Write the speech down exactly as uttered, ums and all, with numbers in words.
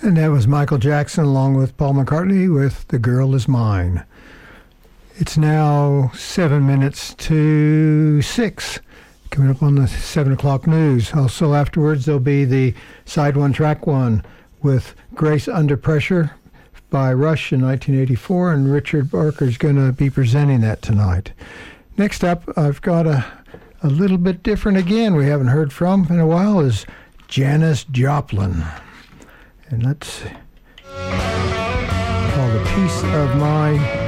And that was Michael Jackson along with Paul McCartney with The Girl Is Mine. It's now seven minutes to six. Coming up on the seven o'clock news. Also afterwards there'll be the side one, track one with Grace Under Pressure by Rush in nineteen eighty-four, and Richard Barker's going to be presenting that tonight. Next up, I've got a, a little bit different again we haven't heard from in a while is Janis Joplin. And let's see. Called A Piece of My